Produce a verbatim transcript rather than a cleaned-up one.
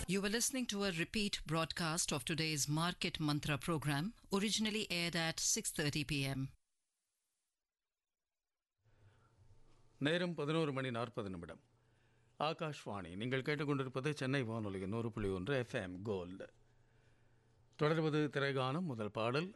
You were listening to a repeat broadcast of today's Market Mantra program, originally aired at six thirty p.m. நேரம் பதினோரு மணி நாற்பது நிமிடம். ஆகாஷ்வாணி. நீங்கள் கேட்டுக்கொண்டிருப்பது சென்னை வானொலியின் நூறு புள்ளி ஒன்று எஃப்எம் கோல்டு. தொடர்வது திரைகானம். முதல் பாடல்